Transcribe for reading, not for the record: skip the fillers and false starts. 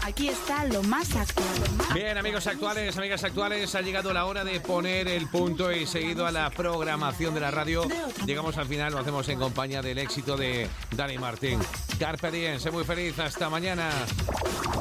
Aquí está lo más actual. Bien, amigos actuales, amigas actuales, ha llegado la hora de poner el punto y seguido a la programación de la radio. Llegamos al final, lo hacemos en compañía del éxito de Dani Martín. Carpe diem, sé muy feliz, hasta mañana.